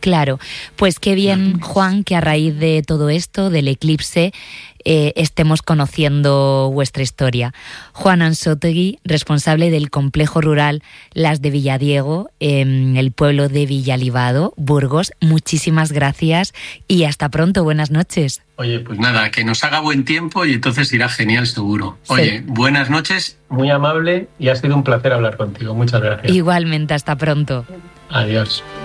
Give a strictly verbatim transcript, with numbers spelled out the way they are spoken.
Claro, pues qué bien, Juan, que a raíz de todo esto, del eclipse, eh, estemos conociendo vuestra historia. Juan Ansótegui, responsable del complejo rural Las de Villadiego, en el pueblo de Villalibado, Burgos, muchísimas gracias y hasta pronto, buenas noches. Oye, pues nada, que nos haga buen tiempo y entonces irá genial seguro. Oye, sí. Buenas noches, muy amable y ha sido un placer hablar contigo, muchas gracias. Igualmente, hasta pronto. Adiós.